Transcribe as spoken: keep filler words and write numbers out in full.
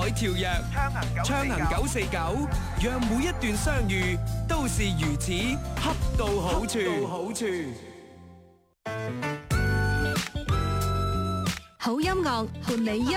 海跳躍，暢行九四九，讓每一段相遇都是如此恰到好處。好處。 好音樂伴你一